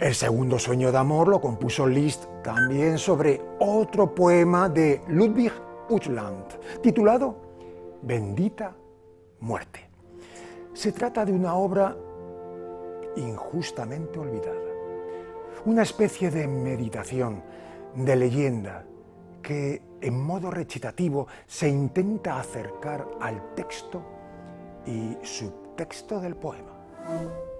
El segundo sueño de amor lo compuso Liszt también sobre otro poema de Ludwig Uhland, titulado Bendita muerte. Se trata de una obra injustamente olvidada, una especie de meditación, de leyenda, que en modo recitativo se intenta acercar al texto y subtexto del poema.